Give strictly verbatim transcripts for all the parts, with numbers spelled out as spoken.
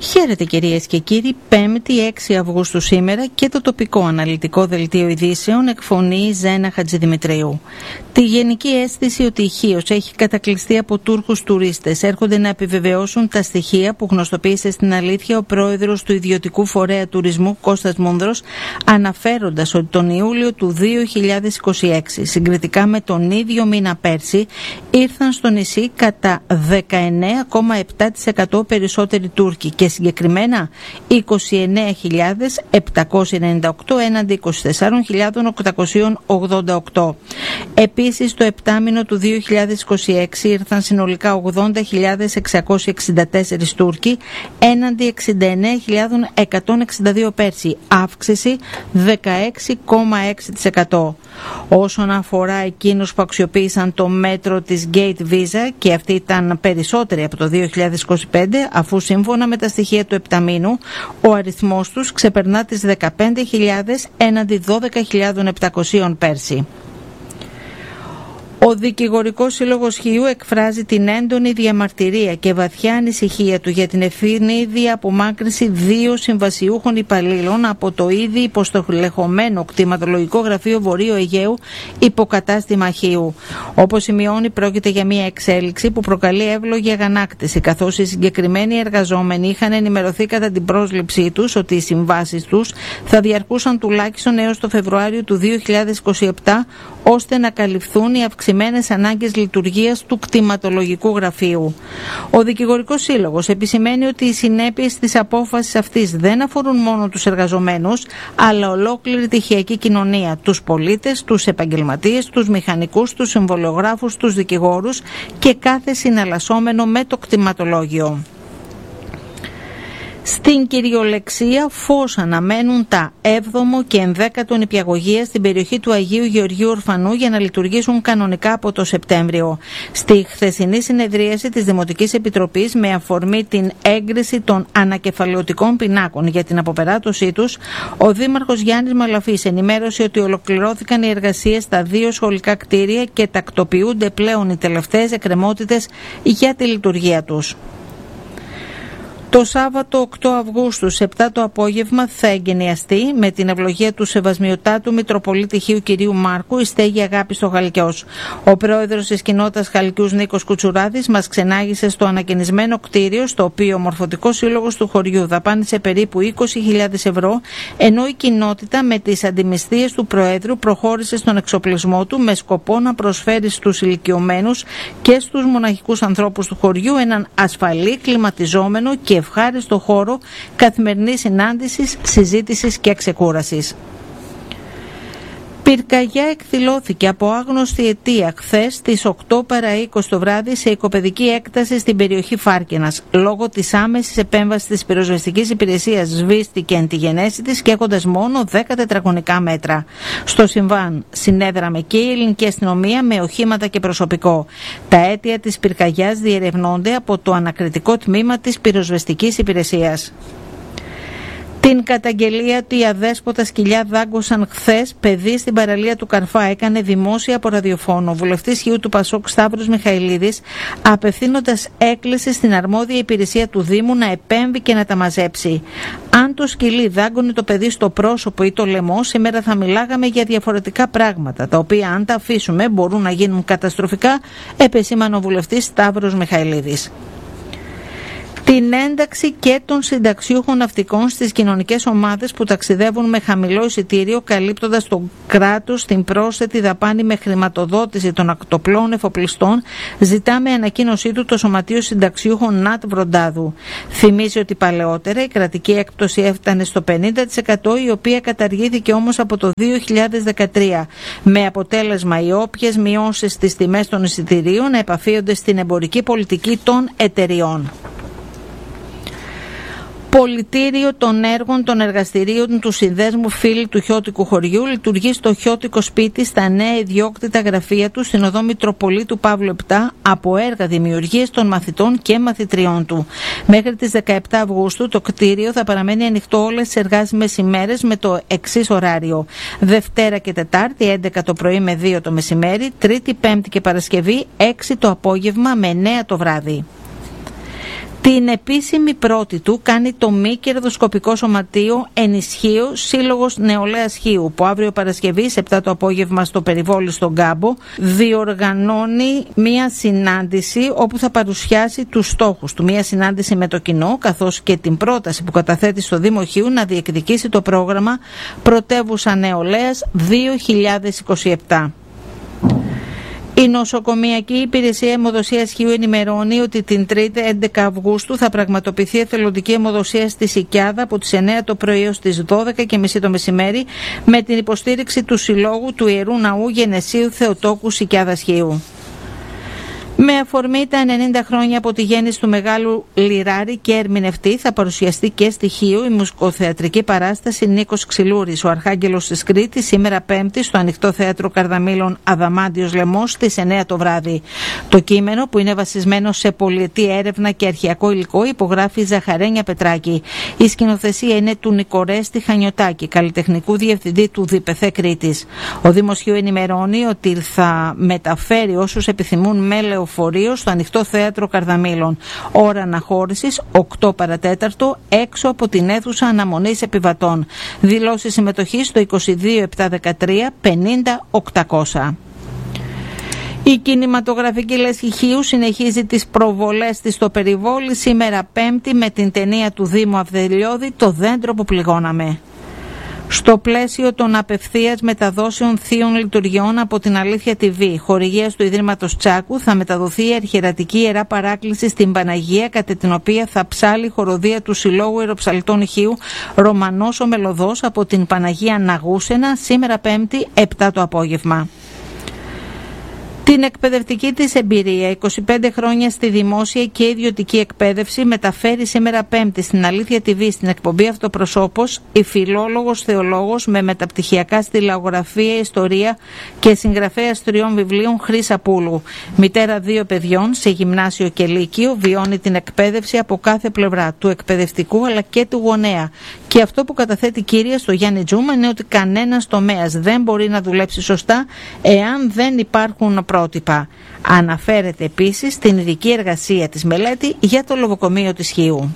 Χαίρετε κυρίες και κύριοι, πέμπτη έξι Αυγούστου σήμερα και το τοπικό αναλυτικό δελτίο ειδήσεων εκφωνεί Ζένα Χατζηδημητρίου. Τη γενική αίσθηση ότι η Χίος έχει κατακλειστεί από Τούρκους τουρίστες έρχονται να επιβεβαιώσουν τα στοιχεία που γνωστοποίησε στην αλήθεια ο πρόεδρος του ιδιωτικού φορέα τουρισμού Κώστας Μούνδρος, αναφέροντας ότι τον Ιούλιο του δύο χιλιάδες είκοσι έξι, συγκριτικά με τον ίδιο μήνα πέρσι, ήρθαν στο νησί κατά δεκαεννέα κόμμα επτά τοις εκατό περισσότεροι Τούρκοι και συγκεκριμένα είκοσι εννέα χιλιάδες επτακόσιοι ενενήντα οκτώ έναντι είκοσι τέσσερις χιλιάδες οκτακόσιοι ογδόντα οκτώ. Επίσης, το επτάμηνο του δύο χιλιάδες είκοσι έξι ήρθαν συνολικά ογδόντα χιλιάδες εξακόσιοι εξήντα τέσσερις Τούρκοι έναντι εξήντα εννέα χιλιάδες εκατόν εξήντα δύο πέρσι, αύξηση δεκαέξι κόμμα έξι τοις εκατό. Όσον αφορά εκείνους που αξιοποίησαν το μέτρο της Gate Visa, και αυτοί ήταν περισσότεροι από το δύο χιλιάδες είκοσι πέντε, αφού σύμφωνα με τα στοιχεία του επταμήνου ο αριθμός τους ξεπερνά τις δεκαπέντε χιλιάδες έναντι δώδεκα χιλιάδες επτακόσια πέρσι. Ο Δικηγορικός Σύλλογος Χίου εκφράζει την έντονη διαμαρτυρία και βαθιά ανησυχία του για την ευθύνη απομάκρυνση δύο συμβασιούχων υπαλλήλων από το ήδη υποστοχλεχωμένο κτηματολογικό γραφείο Βορείου Αιγαίου υποκατάστημα Χίου. Όπως σημειώνει, πρόκειται για μια εξέλιξη που προκαλεί εύλογη αγανάκτηση, καθώς οι συγκεκριμένοι εργαζόμενοι είχαν ενημερωθεί κατά την πρόσληψή τους ότι οι συμβάσεις τους θα διαρκούσαν τουλάχιστον έως το Φεβρουάριο του δύο χιλιάδες είκοσι επτά, ώστε να καλυφθούν οι αυξημένες ανάγκες λειτουργίας του κτηματολογικού γραφείου. Ο Δικηγορικός Σύλλογος επισημαίνει ότι οι συνέπειες της απόφασης αυτής δεν αφορούν μόνο τους εργαζομένους, αλλά ολόκληρη τη χειακή κοινωνία, τους πολίτες, τους επαγγελματίες, τους μηχανικούς, τους συμβολιογράφους, τους δικηγόρους και κάθε συναλλασσόμενο με το κτηματολόγιο. Στην κυριολεξία φως αναμένουν τα έβδομο και ενδέκατο νηπιαγωγεία στην περιοχή του Αγίου Γεωργίου Ορφανού για να λειτουργήσουν κανονικά από το Σεπτέμβριο. Στη χθεσινή συνεδρίαση της Δημοτικής Επιτροπής, με αφορμή την έγκριση των ανακεφαλαιωτικών πινάκων για την αποπεράτωσή τους, ο Δήμαρχος Γιάννης Μαλαφής ενημέρωσε ότι ολοκληρώθηκαν οι εργασίες στα δύο σχολικά κτίρια και τακτοποιούνται πλέον οι τελευταίες εκκρεμότητες για τη λειτουργία τους. Το Σάββατο οκτώ Αυγούστου σε επτά το απόγευμα θα εγκαινιαστεί με την ευλογία του Σεβασμιωτάτου Μητροπολίτη Χίου κυρίου Μάρκου η στέγη Αγάπη στο Χαλκιός. Ο πρόεδρος της κοινότητας Χαλκιούς Νίκος Κουτσουράδης μας ξενάγησε στο ανακαινισμένο κτίριο, στο οποίο ο Μορφωτικός Σύλλογος του χωριού δαπάνησε περίπου είκοσι χιλιάδες ευρώ, ενώ η κοινότητα με τις αντιμισθίες του Προέδρου προχώρησε στον εξοπλισμό του με σκοπό να προσφέρει στους ηλικιωμένους και στους μοναχικούς ανθρώπους του χωριού έναν ασφαλή, κλιματιζόμενο και ευχάριστο χώρο καθημερινής συνάντησης, συζήτησης και ξεκούρασης. Πυρκαγιά εκδηλώθηκε από άγνωστη αιτία χθες στις οκτώ παρά είκοσι το βράδυ σε οικοπεδική έκταση στην περιοχή Φάρκινας. Λόγω της άμεσης επέμβασης της πυροσβεστικής υπηρεσίας σβήστηκε εν τη γενέση της και έχοντας μόνο δέκα τετραγωνικά μέτρα. Στο συμβάν συνέδραμε και η ελληνική αστυνομία με οχήματα και προσωπικό. Τα αίτια της πυρκαγιάς διερευνώνται από το ανακριτικό τμήμα της πυροσβεστικής υπηρεσίας. Την καταγγελία ότι οι αδέσποτα σκυλιά δάγκωσαν χθες παιδί στην παραλία του Καρφά έκανε δημόσια από ραδιοφώνο ο βουλευτής Χίου του Πασόκ Σταύρος Μιχαηλίδης, απευθύνοντας έκκληση στην αρμόδια υπηρεσία του Δήμου να επέμβει και να τα μαζέψει. Αν το σκυλί δάγκωνε το παιδί στο πρόσωπο ή το λαιμό, σήμερα θα μιλάγαμε για διαφορετικά πράγματα, τα οποία αν τα αφήσουμε μπορούν να γίνουν καταστροφικά, επεσήμανε ο βουλευτής Σταύρος Μιχαηλίδης. Την ένταξη και των συνταξιούχων ναυτικών στις κοινωνικές ομάδες που ταξιδεύουν με χαμηλό εισιτήριο, καλύπτοντας το κράτος την πρόσθετη δαπάνη με χρηματοδότηση των ακτοπλών εφοπλιστών, ζητά με ανακοίνωσή του το Σωματείο Συνταξιούχων ΝΑΤ Βροντάδου. Θυμίζει ότι παλαιότερα η κρατική έκπτωση έφτανε στο πενήντα τοις εκατό, η οποία καταργήθηκε όμως από το δύο χιλιάδες δεκατρία, με αποτέλεσμα οι όποιες μειώσεις στις τιμές των εισιτηρίων να επαφίονται στην εμπορική πολιτική των εταιριών. Πολιτήριο των έργων των εργαστηρίων του Συνδέσμου Φίλοι του Χιώτικου Χωριού λειτουργεί στο Χιώτικο Σπίτι στα νέα ιδιόκτητα γραφεία του στην οδό Μητροπολίτου Παύλου επτά από έργα δημιουργίας των μαθητών και μαθητριών του. Μέχρι τις δεκαεπτά Αυγούστου το κτίριο θα παραμένει ανοιχτό όλες τις εργάσιμες ημέρες με το εξής ωράριο: Δευτέρα και Τετάρτη έντεκα το πρωί με δύο το μεσημέρι, Τρίτη, Πέμπτη και Παρασκευή έξι το απόγευμα με εννέα το βράδυ. Την επίσημη πρώτη του κάνει το μη κερδοσκοπικό σωματείο Ενισχύω Σύλλογος Νεολαίας Χίου, που αύριο Παρασκευή σε επτά το απόγευμα στο Περιβόλι στον Κάμπο διοργανώνει μία συνάντηση όπου θα παρουσιάσει τους στόχους του. Μία συνάντηση με το κοινό, καθώς και την πρόταση που καταθέτει στο Δήμο Χίου να διεκδικήσει το πρόγραμμα Πρωτεύουσα Νεολαίας δύο χιλιάδες είκοσι επτά. Η Νοσοκομιακή Υπηρεσία Αιμοδοσίας Χίου ενημερώνει ότι την Τρίτη έντεκα Αυγούστου θα πραγματοποιηθεί εθελοντική αιμοδοσία στη Σικιάδα από τις εννέα το πρωί ως τις δώδεκα και μισή το μεσημέρι με την υποστήριξη του Συλλόγου του Ιερού Ναού Γενεσίου Θεοτόκου Σικιάδας Χίου. Με αφορμή τα ενενήντα χρόνια από τη γέννηση του μεγάλου λιράρη και ερμηνευτή θα παρουσιαστεί και στη Χίου η μουσικοθεατρική παράσταση Νίκος Ξυλούρης, ο Αρχάγγελος της Κρήτης, σήμερα Πέμπτη στο Ανοιχτό Θέατρο Καρδαμήλων Αδαμάντιος Λεμός στις εννέα το βράδυ. Το κείμενο, που είναι βασισμένο σε πολυετή έρευνα και αρχαιακό υλικό, υπογράφει η Ζαχαρένια Πετράκη. Η σκηνοθεσία είναι του Νικορέστη Χανιωτάκη, καλλιτεχνικού διευθυντή του ΔΠΘ Κρήτης. Ο Δήμος Χίου ενημερώνει ότι θα μεταφέρει όσους επιθυμούν με λεωφορείο στο Ανοιχτό Θέατρο Καρδαμήλων. Ώρα αναχώρησης οκτώ παρατέταρτο έξω από την αίθουσα αναμονής επιβατών. Δηλώσεις συμμετοχής στο είκοσι δύο επτακόσια δεκατρία πενήντα οκτακόσια. Η κινηματογραφική λέσχη Χίου συνεχίζει τις προβολές της στο Περιβόλι σήμερα Πέμπτη με την ταινία του Δήμου Αυδελιώδη «Το δέντρο που πληγώναμε». Στο πλαίσιο των απευθείας μεταδόσεων θείων λειτουργιών από την Αλήθεια τι βι, χορηγίας του Ιδρύματος Τσάκου, θα μεταδοθεί η αρχιερατική Ιερά Παράκληση στην Παναγία, κατά την οποία θα ψάλει η χοροδία του Συλλόγου Ιεροψαλτών Χίου Ρωμανός ο Μελωδός από την Παναγία Ναγούσενα, σήμερα Πέμπτη, επτά το απόγευμα. Την εκπαιδευτική της εμπειρία, είκοσι πέντε χρόνια στη δημόσια και ιδιωτική εκπαίδευση, μεταφέρει σήμερα Πέμπτη στην Αλήθεια τι βι στην εκπομπή Αυτοπροσώπος η φιλόλογος θεολόγος με μεταπτυχιακά στη λαογραφία, ιστορία και συγγραφέας τριών βιβλίων Χρύσα Πούλου. Μητέρα δύο παιδιών σε γυμνάσιο και λύκειο, βιώνει την εκπαίδευση από κάθε πλευρά, του εκπαιδευτικού αλλά και του γονέα. Και αυτό που καταθέτει κύρια στο Γιάννη Τζούμα είναι ότι κανένας τομέας δεν μπορεί να δουλέψει σωστά εάν δεν υπάρχουν πρότυπα. Αναφέρεται επίσης στην ειδική εργασία της μελέτη για το λογοκομείο της Χίου.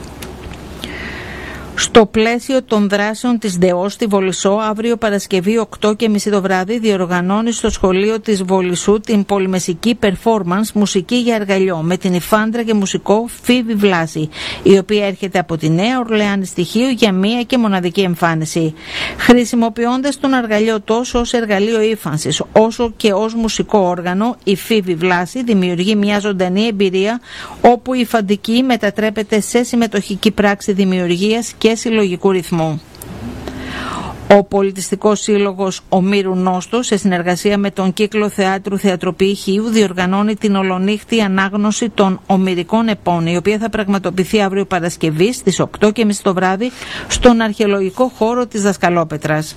Στο πλαίσιο των δράσεων της ΔΕΟ στη Βολισσό, αύριο Παρασκευή οκτώ και μισή το βράδυ διοργανώνει στο σχολείο της Βολισσού την πολυμεσική performance μουσική για αργαλιό με την υφάντρα και μουσικό Φίβη Βλάση, η οποία έρχεται από τη Νέα Ορλεάνη στοιχείο για μία και μοναδική εμφάνιση. Χρησιμοποιώντας τον αργαλιό τόσο ως εργαλείο ύφανσης όσο και ως μουσικό όργανο, η Φίβη Βλάση δημιουργεί μια ζωντανή εμπειρία όπου η φαντική μετατρέπεται σε συμμετοχική πράξη δημιουργίας και συλλογικού ρυθμού. Ο Πολιτιστικός Σύλλογος Ομήρου Νόστος, σε συνεργασία με τον Κύκλο Θεάτρου Θεατροποιή Χίου, διοργανώνει την ολονύχτη ανάγνωση των ομηρικών επών, η οποία θα πραγματοποιηθεί αύριο Παρασκευή στις οκτώ και μισή το βράδυ στον αρχαιολογικό χώρο της Δασκαλόπετρας.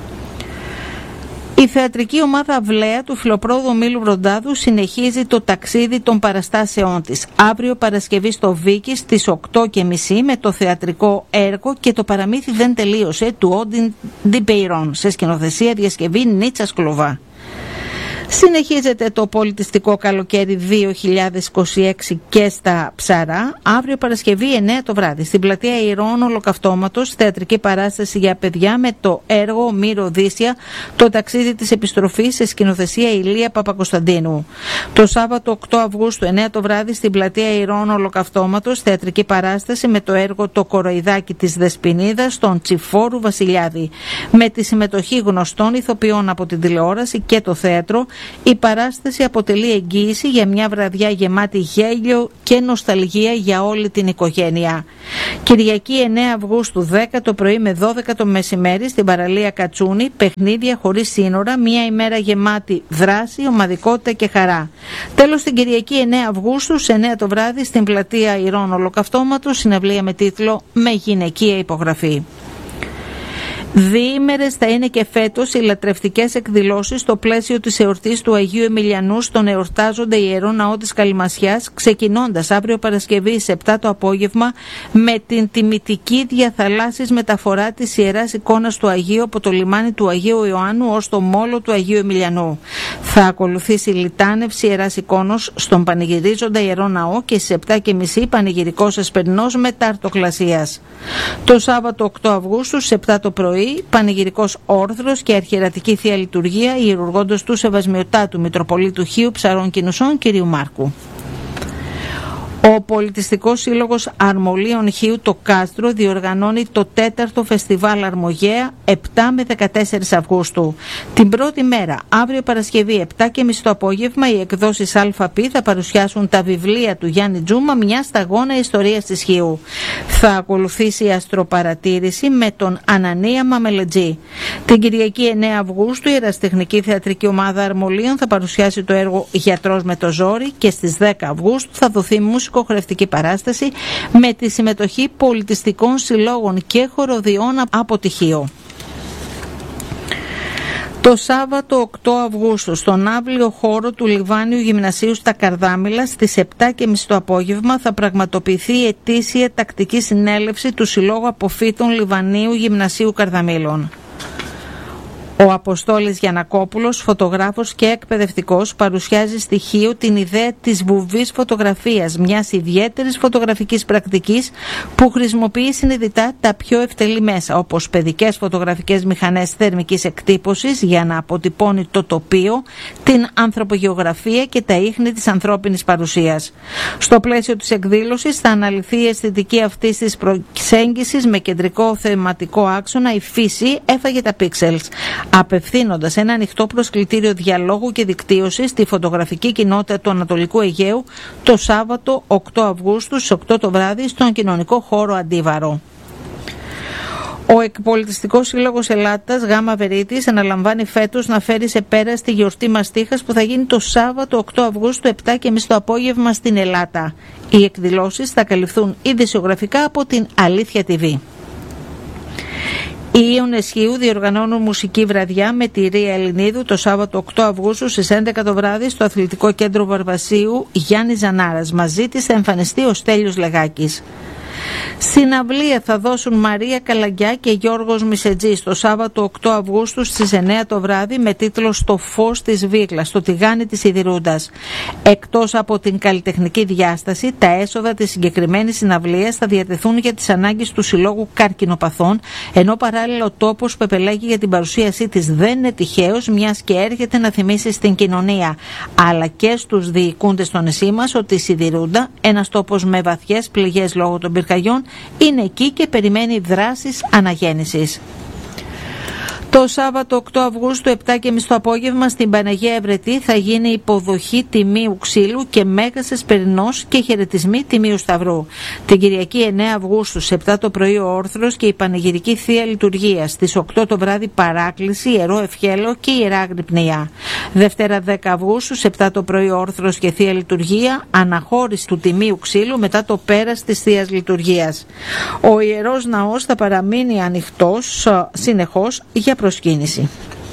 Η θεατρική ομάδα Αυλαία του Φιλοπρόδου Μήλου Βροντάδου συνεχίζει το ταξίδι των παραστάσεών της. Αύριο Παρασκευή στο Βίκη στις οκτώ και μισή με το θεατρικό έργο «Και το παραμύθι δεν τελείωσε» του Όντιν Ντιπεϊρόν, σε σκηνοθεσία διασκευή Νίτσας Κλωβά. Συνεχίζεται το πολιτιστικό καλοκαίρι δύο χιλιάδες είκοσι έξι και στα Ψαρά. Αύριο Παρασκευή εννέα το βράδυ στην πλατεία Ηρών Ολοκαυτώματος, θεατρική παράσταση για παιδιά με το έργο Μύρο Οδύσσια, το ταξίδι της επιστροφής, σε σκηνοθεσία Ηλία Παπακοσταντίνου. Το Σάββατο οκτώ Αυγούστου εννέα το βράδυ στην πλατεία Ηρών Ολοκαυτώματος, θεατρική παράσταση με το έργο Το Κοροϊδάκι της Δεσποινίδας των Τσιφόρου Βασιλιάδη, με τη συμμετοχή γνωστών ηθοποιών από την τηλεόραση και το θέατρο. Η παράσταση αποτελεί εγγύηση για μια βραδιά γεμάτη γέλιο και νοσταλγία για όλη την οικογένεια. Κυριακή εννέα Αυγούστου δέκα το πρωί με δώδεκα το μεσημέρι στην παραλία Κατσούνη, παιχνίδια χωρίς σύνορα, μια ημέρα γεμάτη δράση, ομαδικότητα και χαρά. Τέλος, την Κυριακή εννέα Αυγούστου σε εννέα το βράδυ στην πλατεία Ηρών Ολοκαυτώματος, συναυλία με τίτλο «Με γυναικεία υπογραφή». Διήμερες θα είναι και φέτος οι λατρευτικές εκδηλώσεις στο πλαίσιο της εορτής του Αγίου Εμιλιανού στον εορτάζοντα Ιερό Ναό της Καλυμασιάς, ξεκινώντας αύριο Παρασκευή στις επτά το απόγευμα με την τιμητική διαθαλάσσης μεταφορά της Ιεράς Εικόνας του Αγίου από το λιμάνι του Αγίου Ιωάννου ως το μόλο του Αγίου Εμιλιανού. Θα ακολουθήσει η λιτάνευση Ιεράς Εικόνος στον πανηγυρίζοντα Ιερό Ναό και στις επτά και μισή πανηγυρικός εσπερινός μετά αρτοκλασίας. Το Σάββατο οκτώ Αυγούστου στις επτά το πρωί, πανηγυρικός όρθρος και αρχιερατική Θεία Λειτουργία ιερουργώντος του Σεβασμιωτάτου Μητροπολίτου Χίου Ψαρών Κινουσών κ. Μάρκου. Ο Πολιτιστικός Σύλλογος Αρμολίων Χίου το Κάστρο διοργανώνει το τέταρτο Φεστιβάλ Αρμογέα επτά με δεκατέσσερις Αυγούστου. Την πρώτη μέρα, αύριο Παρασκευή επτά και μισή το απόγευμα, οι εκδόσεις ΑΠ θα παρουσιάσουν τα βιβλία του Γιάννη Τζούμα, μια σταγόνα ιστορίας της Χίου. Θα ακολουθήσει η αστροπαρατήρηση με τον Ανανία Μαμελετζή. Την Κυριακή εννέα Αυγούστου η Ερασιτεχνική Θεατρική Ομάδα Αρμολίων θα παρουσιάσει το έργο Γιατρός με το Ζόρι και στις δέκα Αυγούστου θα δοθεί μουσικοχορευτική παράσταση με τη συμμετοχή πολιτιστικών συλλόγων και χοροδιών από τη Χίο. Το Σάββατο οκτώ Αυγούστου στον άβλιο χώρο του Λιβάνιου Γυμνασίου στα Καρδάμηλα στις επτά και μισή το απόγευμα θα πραγματοποιηθεί η ετήσια τακτική συνέλευση του Συλλόγου Αποφύτων Λιβανίου Γυμνασίου Καρδαμήλων. Ο Αποστόλης Γιαννακόπουλος, φωτογράφος και εκπαιδευτικός, παρουσιάζει στοιχείο την ιδέα της βουβής φωτογραφίας, μιας ιδιαίτερης φωτογραφικής πρακτικής που χρησιμοποιεί συνειδητά τα πιο ευτελή μέσα, όπως παιδικές φωτογραφικές μηχανές θερμικής εκτύπωσης για να αποτυπώνει το τοπίο, την ανθρωπογεωγραφία και τα ίχνη της ανθρώπινης παρουσίας. Στο πλαίσιο της εκδήλωσης θα αναλυθεί η αισθητική αυτής της προσέγγισης με κεντρικό θεματικό άξονα «Η φύση έφαγε τα πίξελς», απευθύνοντας ένα ανοιχτό προσκλητήριο διαλόγου και δικτύωσης στη φωτογραφική κοινότητα του Ανατολικού Αιγαίου το Σάββατο οκτώ Αυγούστου στις οκτώ το βράδυ στον κοινωνικό χώρο Αντίβαρο. Ο Εκπολιτιστικός Σύλλογος Ελλάτας Γάμα Βερίτης αναλαμβάνει φέτος να φέρει σε πέρα στη γιορτή Μαστίχας που θα γίνει το Σάββατο οκτώ Αυγούστου επτά και μισή το απόγευμα στην Ελλάδα. Οι εκδηλώσεις θα καλυφθούν ειδησιογραφικά από την Αλήθεια τι βι. Οι Ιόνες Χίου διοργανώνουν μουσική βραδιά με τη Ρία Ελληνίδου το Σάββατο οκτώ Αυγούστου στις έντεκα το βράδυ στο Αθλητικό Κέντρο Βαρβασίου Γιάννη Ζανάρας. Μαζί της θα εμφανιστεί ο Στέλιος Λεγάκης. Συναυλία θα δώσουν Μαρία Καλαγκιά και Γιώργος Μισετζής το Σάββατο οκτώ Αυγούστου στις εννέα το βράδυ με τίτλο «Στο φως της Βίκλας», στο τηγάνι της Ιδηρούντας. Εκτός από την καλλιτεχνική διάσταση, τα έσοδα της συγκεκριμένης συναυλίας θα διατεθούν για τις ανάγκες του Συλλόγου Καρκινοπαθών, ενώ παράλληλα ο τόπος που επελέγει για την παρουσίασή της δεν είναι τυχαίος, μιας και έρχεται να θυμίσει στην κοινωνία, αλλά και στους διοικούντες στο νησί μας, ότι η Σιδηρούντα, ένας τόπος με βαθιές πληγές λόγω των πυρκαγιών, είναι εκεί και περιμένει δράσεις αναγέννησης. Το Σάββατο οκτώ Αυγούστου επτά και μισή το απόγευμα στην Παναγία Ευρετή θα γίνει υποδοχή Τιμίου Ξύλου και Μέγας Εσπερινός και χαιρετισμοί Τιμίου Σταυρού. Την Κυριακή εννέα Αυγούστου σε επτά το πρωί ο Όρθρος και η Πανηγυρική Θεία Λειτουργία. Στις οκτώ το βράδυ παράκληση, Ιερό Ευχέλαιο και Ιερά Αγρυπνία. Δευτέρα δέκα Αυγούστου σε επτά το πρωί ο Όρθρος και Θεία Λειτουργία, αναχώρηση του Τιμίου Ξύλου μετά το πέρας της Θείας Λειτουργίας. Ο Ιερός Ναός θα παραμείνει ανοιχτός συνεχώς για προσκύνηση.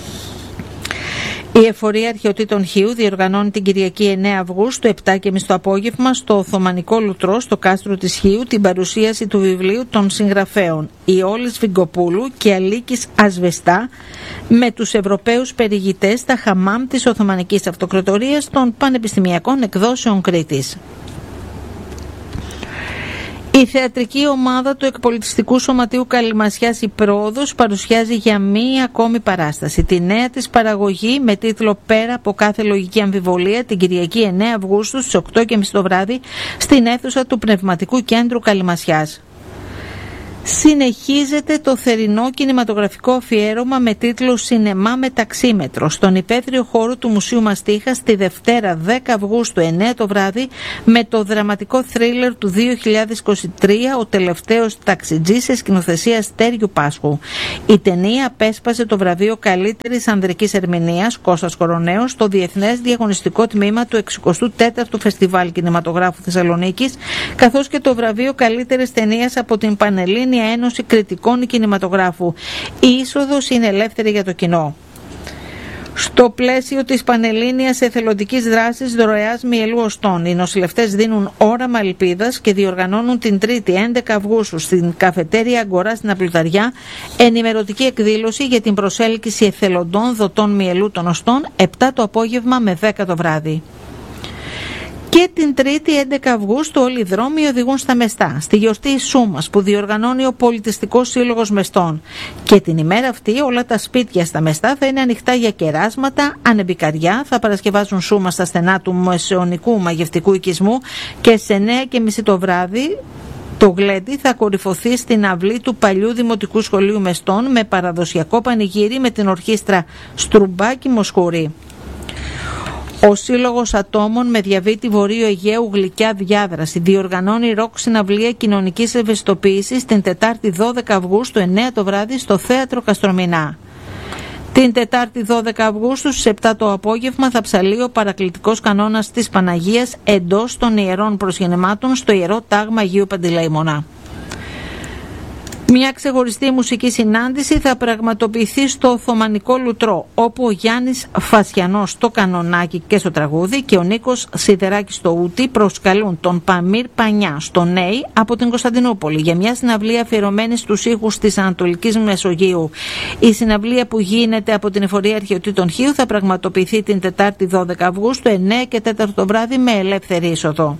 Η Εφορία Αρχαιοτήτων Χίου διοργανώνει την Κυριακή εννέα Αυγούστου επτά και μισή το απόγευμα στο Οθωμανικό Λουτρό στο κάστρο της Χίου την παρουσίαση του βιβλίου των συγγραφέων Ιόλης Φιγκοπούλου και Αλίκης Ασβεστά με τους Ευρωπαίους περιηγητές στα χαμάμ της Οθωμανικής Αυτοκρατορίας των Πανεπιστημιακών Εκδόσεων Κρήτης. Η θεατρική ομάδα του Εκπολιτιστικού Σωματείου Καλυμασιάς «Η Πρόοδος» παρουσιάζει για μία ακόμη παράσταση τη νέα της παραγωγή με τίτλο «Πέρα από κάθε λογική αμφιβολία» την Κυριακή εννέα Αυγούστου στις οκτώ και μισή το βράδυ στην αίθουσα του Πνευματικού Κέντρου Καλυμασιάς. Συνεχίζεται το θερινό κινηματογραφικό αφιέρωμα με τίτλο «Σινεμά με ταξίμετρο» στον υπαίθριο χώρο του Μουσείου Μαστίχας τη Δευτέρα δέκα Αυγούστου εννέα το βράδυ με το δραματικό θρίλερ του δύο χιλιάδες είκοσι τρία «Ο τελευταίος ταξιτζής» σε σκηνοθεσία Στέριου Πάσχου. Η ταινία απέσπασε το βραβείο καλύτερης ανδρικής ερμηνείας Κώστας Κοροναίος στο Διεθνές Διαγωνιστικό Τμήμα του εξηκοστού τέταρτου Φεστιβάλ Κινηματογράφου Θεσσαλονίκης, καθώς και το βραβείο καλύτερης ταινίας από την Πανελλήνια Παγκόσμια Ένωση Κριτικών Κινηματογράφου. Η είσοδος είναι ελεύθερη για το κοινό. Στο πλαίσιο της Πανελλήνιας Εθελοντικής Δράσης Δωρεάς Μυελού Οστών, οι νοσηλευτές δίνουν όραμα ελπίδας και διοργανώνουν την Τρίτη έντεκα Αυγούστου στην Καφετέρια Αγκορά στην Απλουταριά ενημερωτική εκδήλωση για την προσέλκυση εθελοντών δοτών μυελού των οστών, επτά το απόγευμα με δέκα το βράδυ. Και την Τρίτη έντεκα Αυγούστου όλοι οι δρόμοι οδηγούν στα Μεστά, στη γιορτή Σούμας που διοργανώνει ο Πολιτιστικός Σύλλογος Μεστών. Και την ημέρα αυτή όλα τα σπίτια στα Μεστά θα είναι ανοιχτά για κεράσματα, ανεμπικαριά, θα παρασκευάζουν σούμα στα στενά του μεσαιωνικού μαγευτικού οικισμού και σε εννέα και μισή το βράδυ το γλέντι θα κορυφωθεί στην αυλή του παλιού Δημοτικού Σχολείου Μεστών με παραδοσιακό πανηγύρι με την ορχήστρα Στρουμπάκη Μοσχουρή. Ο Σύλλογος Ατόμων με διαβήτη Βορείου Αιγαίου Γλυκιά Διάδραση διοργανώνει ροκ συναυλία κοινωνικής ευαισθητοποίησης την Τετάρτη δώδεκα Αυγούστου εννέα το βράδυ στο Θέατρο Καστρομηνά. Την Τετάρτη δώδεκα Αυγούστου στις επτά το απόγευμα θα ψαλεί ο παρακλητικός κανόνας της Παναγίας εντός των ιερών προσγενεμάτων στο Ιερό Τάγμα Αγίου Παντελεήμωνα. Μια ξεχωριστή μουσική συνάντηση θα πραγματοποιηθεί στο Οθωμανικό Λουτρό, όπου ο Γιάννης Φασιανός στο κανονάκι και στο τραγούδι και ο Νίκος Σιδεράκης στο ούτι προσκαλούν τον Παμίρ Πανιά στο Νέι από την Κωνσταντινούπολη για μια συναυλία αφιερωμένη στους ήχους της Ανατολικής Μεσογείου. Η συναυλία που γίνεται από την Εφορία Αρχαιοτήτων Χίου θα πραγματοποιηθεί την Τετάρτη δώδεκα Αυγούστου εννέα και τέσσερα το βράδυ με ελεύθερη είσοδο.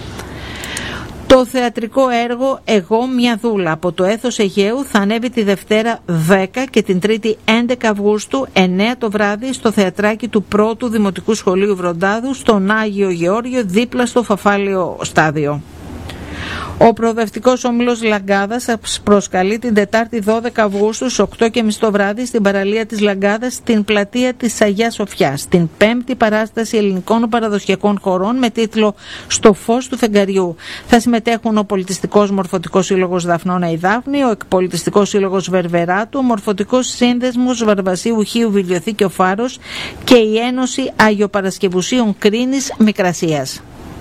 Το θεατρικό έργο «Εγώ μια δούλα» από το Έθος Αιγαίου θα ανέβει τη Δευτέρα δέκα και την Τρίτη έντεκα Αυγούστου εννέα το βράδυ στο θεατράκι του πρώτου Δημοτικού Σχολείου Βροντάδου στον Άγιο Γεώργιο δίπλα στο Φαφάλιο Στάδιο. Ο προοδευτικός όμιλος Λαγκάδας προσκαλεί την Τετάρτη δώδεκα Αυγούστου στις οκτώ και μισή το βράδυ στην παραλία της Λαγκάδας στην πλατεία της Αγιάς Σοφιάς, την πέμπτη παράσταση ελληνικών παραδοσιακών χορών με τίτλο «Στο φως του φεγγαριού». Θα συμμετέχουν ο Πολιτιστικός Μορφωτικός Σύλλογος Δαφνώνα η Δάφνη, ο Εκπολιτιστικός Σύλλογος Βερβεράτου, ο Μορφωτικός Σύνδεσμος Βαρβασίου Χίου Βιβλιοθήκη ο Φάρος και η Ένωση Αγιοπαρασκευουσίων Κρίνης Μικρασίας.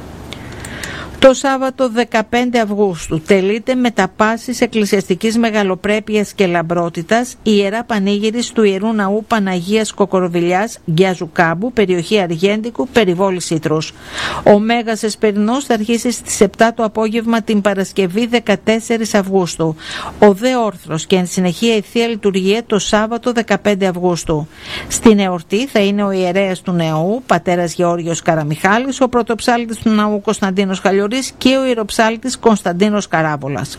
Το Σάββατο δεκαπέντε Αυγούστου τελείται με τα πάσης εκκλησιαστικής μεγαλοπρέπειας και λαμπρότητας η Ιερά Πανήγυρης του Ιερού Ναού Παναγίας Κοκοροβιλιάς Γκιάζου Κάμπου, περιοχή Αργέντικου, περιβόλη Σίτρους. Ο Μέγας Εσπερινός θα αρχίσει στις επτά το απόγευμα την Παρασκευή δεκατέσσερις Αυγούστου. Ο Δε Όρθρος και εν συνεχεία η Θεία Λειτουργία το Σάββατο δεκαπέντε Αυγούστου. Στην εορτή θα είναι ο ιερέας του Νεού, πατέρας Γεώργιος Καραμιχάλης, ο πρωτοψάλτης του Ναού Κωνσταντίνος Χαλιορής και ο ιεροψάλτης Κωνσταντίνος Καράβολας.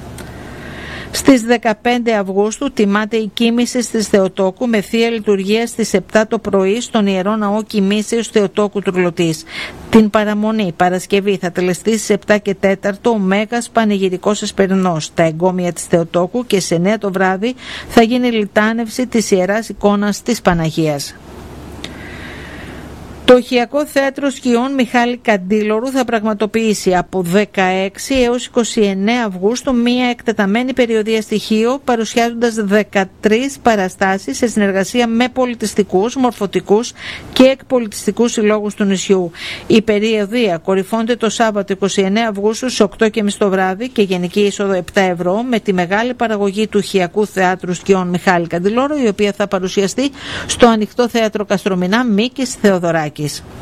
Στις δεκαπέντε Αυγούστου τιμάται η Κοίμηση της Θεοτόκου με Θεία Λειτουργία στις επτά το πρωί στον Ιερό Ναό Κοιμήσεως Θεοτόκου Τουρλωτής. Την παραμονή Παρασκευή θα τελεστεί στις επτά και τέσσερα ο Μέγας Πανηγυρικός Εσπερινός στα εγκόμια της Θεοτόκου και σε εννέα το βράδυ θα γίνει λιτάνευση της Ιεράς Εικόνας της Παναγίας. Το Χιακό Θέατρο Σκιών Μιχάλη Καντήλωρου θα πραγματοποιήσει από δεκαέξι έως είκοσι εννέα Αυγούστου μία εκτεταμένη περιοδεία στοιχείο παρουσιάζοντας δεκατρείς παραστάσεις σε συνεργασία με πολιτιστικούς, μορφωτικούς και εκπολιτιστικούς συλλόγους του νησιού. Η περιοδεία κορυφώνεται το Σάββατο είκοσι εννέα Αυγούστου στις οκτώ και μισή το βράδυ και γενική είσοδο επτά ευρώ με τη μεγάλη παραγωγή του Χιακού Θεάτρου Σκιών Μιχάλη Καντήλωρου, η οποία θα παρουσιαστεί στο Ανοιχτό Θέατρο Καστρομηνά Μίκης Θεοδωράκη.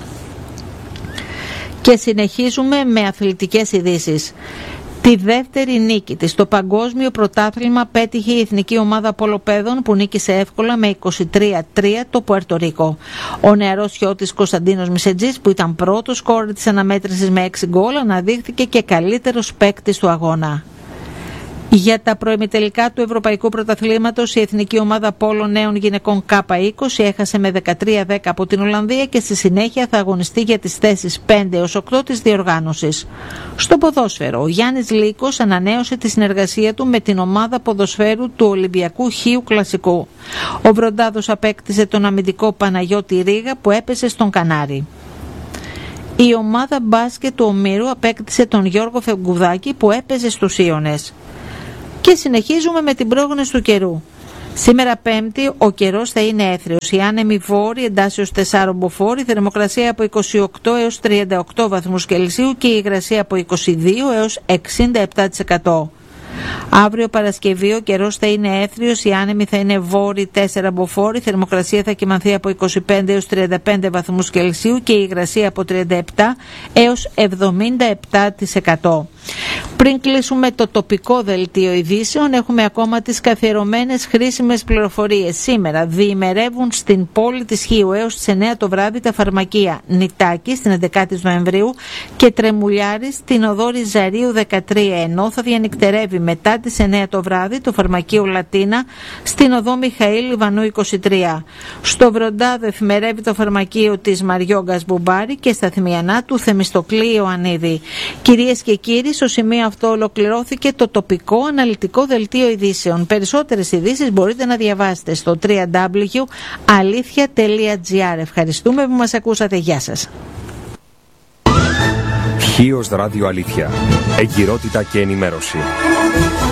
Και συνεχίζουμε με αθλητικές ειδήσεις. Τη δεύτερη νίκη της στο παγκόσμιο πρωτάθλημα πέτυχε η εθνική ομάδα πολοπαίδων που νίκησε εύκολα με είκοσι τρία τρία το Πουέρτο Ρίκο. Ο νεαρός χιώτης Κωνσταντίνος Μισετζής, που ήταν πρώτος σκόρερ της αναμέτρησης με έξι γκολ, αναδείχθηκε και καλύτερος παίκτης του αγώνα. Για τα προημιτελικά του Ευρωπαϊκού Πρωταθλήματος, η εθνική ομάδα πόλο νέων γυναικών Κάπα είκοσι έχασε με δεκατρία δέκα από την Ολλανδία και στη συνέχεια θα αγωνιστεί για τις θέσεις πέντε έως οκτώ της διοργάνωσης. Στο ποδόσφαιρο, ο Γιάννης Λύκος ανανέωσε τη συνεργασία του με την ομάδα ποδοσφαίρου του Ολυμπιακού Χίου Κλασικού. Ο Βροντάδος απέκτησε τον αμυντικό Παναγιώτη Ρίγα που έπεσε στον Κανάρι. Η ομάδα μπάσκετ του Ομήρου απέκτησε τον Γιώργο Φεγκουδάκη που έπαιζε στους Ίωνες. Και συνεχίζουμε με την πρόγνωση του καιρού. Σήμερα Πέμπτη ο καιρός θα είναι έθριος. Η άνεμη βόρη εντάσσεως τεσσάρων μποφόρ, η θερμοκρασία από είκοσι οκτώ έως τριάντα οκτώ βαθμούς Κελσίου και η υγρασία από είκοσι δύο έως εξήντα επτά τοις εκατό. Αύριο Παρασκευή ο καιρός θα είναι έθριος, οι άνεμοι θα είναι βόρειοι τέσσερα μποφόρ, η θερμοκρασία θα κυμανθεί από είκοσι πέντε έως τριάντα πέντε βαθμούς Κελσίου και η υγρασία από τριάντα επτά έως εβδομήντα επτά τοις εκατό. Πριν κλείσουμε το τοπικό δελτίο ειδήσεων, έχουμε ακόμα τις καθιερωμένες χρήσιμες πληροφορίες. Σήμερα διημερεύουν στην πόλη της Χίου έως τις εννέα το βράδυ τα φαρμακεία Νητάκη στην έντεκα Νοεμβρίου και Τρεμουλιάρη στην οδό Ριζαρίου δεκατρία, ενώ θα διανυκτερεύει μετά τις εννέα το βράδυ το φαρμακείο Λατίνα στην οδό Μιχαήλ Ιβανού είκοσι τρία. Στο Βροντάδο εφημερεύει το φαρμακείο της Μαριόγκας Μπουμπάρη και στα Θυμιανά του Θεμιστοκλή Ιωαννίδη. Κυρίες και κύριοι, στο σημείο αυτό ολοκληρώθηκε το τοπικό αναλυτικό δελτίο ειδήσεων. Περισσότερες ειδήσεις μπορείτε να διαβάσετε στο double-u double-u double-u τελεία αλήθεια τελεία τζι άρ. Ευχαριστούμε που μας ακούσατε. Γεια σας. Χίος Ράδιο Αλήθεια. Εγκυρότητα και ενημέρωση.